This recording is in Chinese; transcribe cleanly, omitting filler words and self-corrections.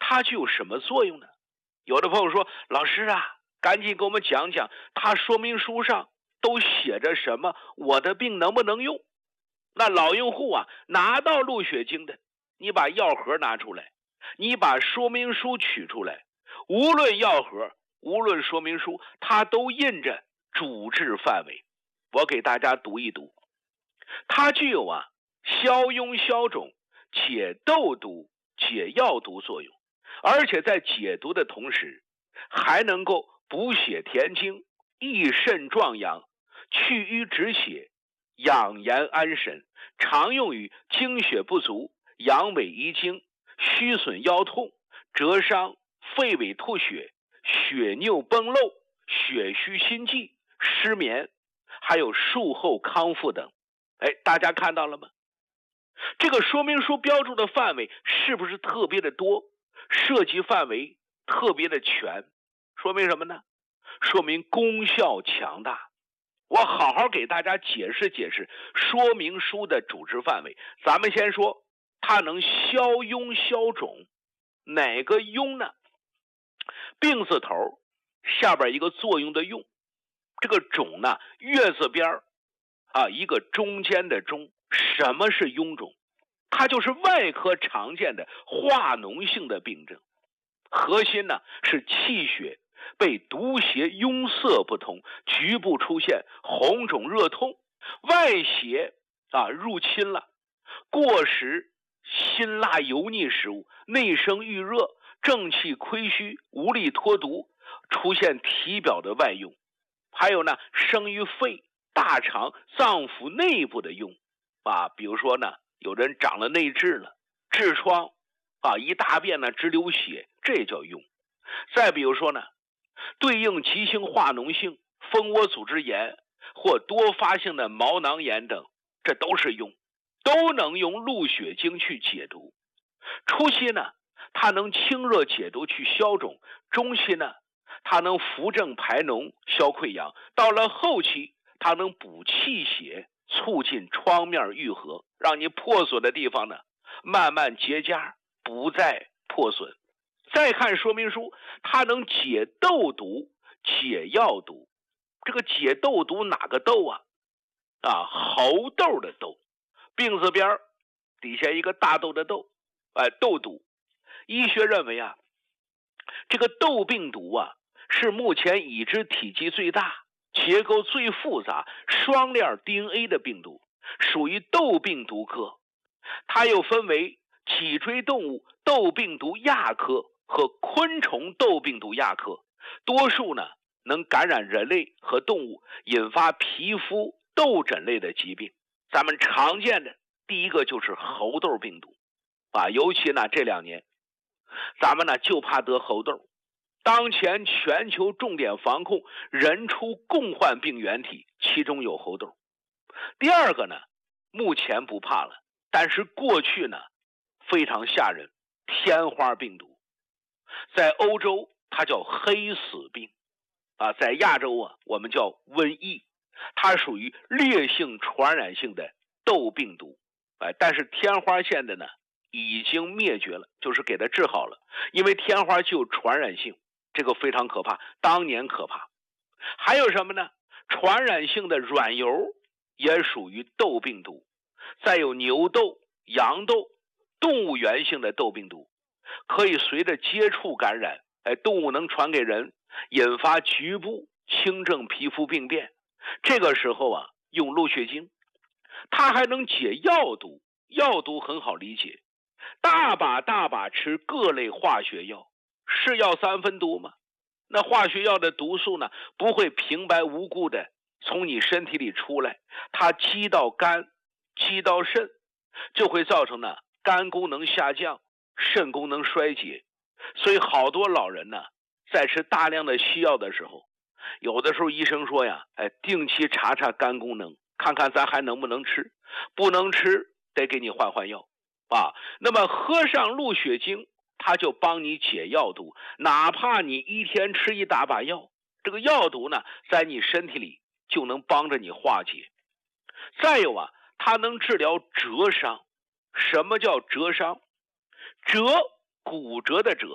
它具有什么作用呢？有的朋友说，老师啊，赶紧给我们讲讲，它说明书上都写着什么，我的病能不能用？那老用户啊，拿到鹿血精的，你把药盒拿出来，你把说明书取出来，无论药盒，无论说明书，它都印着主治范围。我给大家读一读，它具有消痈消肿、解痘毒、解药毒作用，而且在解毒的同时，还能够补血填精、益肾壮阳、去瘀止血、养颜安神，常用于精血不足、阳痿遗精、虚损腰痛、折伤、肺痿吐血、血尿崩漏、血虚心悸、失眠，还有术后康复等。大家看到了吗？这个说明书标注的范围是不是特别的多，涉及范围特别的全？说明什么呢？说明功效强大。我好好给大家解释解释说明书的主治范围。咱们先说它能消痈消肿，哪个痈呢？病字头下边一个作用的用，这个肿呢，月字边一个中间的中。什么是臃肿？它就是外科常见的化脓性的病症，核心呢是气血被毒邪壅塞不通，局部出现红肿热痛，外邪入侵了，过食辛辣油腻食物，内生郁热，正气亏虚，无力脱毒，出现体表的外痈。还有呢，生于肺、大肠、脏腑内部的痈比如说呢，有人长了内痔了，痔疮一大便呢直流血，这叫痈。再比如说呢，对应急性化脓性蜂窝组织炎或多发性的毛囊炎等，这都是痈，都能用鹿血精去解毒。初期呢，它能清热解毒去消肿；中期呢，它能扶正排脓消溃疡；到了后期，它能补气血，促进创面愈合，让你破损的地方呢慢慢结痂，不再破损。再看说明书，它能解痘毒、解药毒。这个解痘毒哪个痘猴痘的痘，病字边底下一个大豆的豆，痘毒。医学认为这个痘病毒是目前已知体积最大、结构最复杂、双链 DNA 的病毒，属于痘病毒科。它又分为脊椎动物痘病毒亚科和昆虫痘病毒亚科，多数呢能感染人类和动物，引发皮肤痘疹类的疾病。咱们常见的第一个就是猴痘病毒尤其呢这2年，咱们呢就怕得猴痘。当前全球重点防控人畜共患病原体，其中有猴痘。第二个呢，目前不怕了，但是过去呢非常吓人，天花病毒。在欧洲它叫黑死病在亚洲我们叫瘟疫。它属于烈性传染性的痘病毒但是天花现在呢已经灭绝了，就是给它治好了，因为天花具有传染性，这个非常可怕，当年可怕。还有什么呢？传染性的软疣也属于痘病毒。再有牛痘、羊痘，动物源性的痘病毒，可以随着接触感染，动物能传给人，引发局部轻症皮肤病变。这个时候用鹿血精。它还能解药毒，药毒很好理解，大把吃各类化学药，是药三分毒吗？那化学药的毒素呢，不会平白无故的从你身体里出来，它积到肝，积到肾，就会造成呢肝功能下降，肾功能衰竭。所以好多老人呢，在吃大量的西药的时候，有的时候医生说定期查查肝功能，看看咱还能不能吃，不能吃得给你换药那么喝上鹿血精，它就帮你解药毒，哪怕你一天吃一大把药，这个药毒呢在你身体里就能帮着你化解。再有它能治疗折伤。什么叫折伤？折，骨折的折，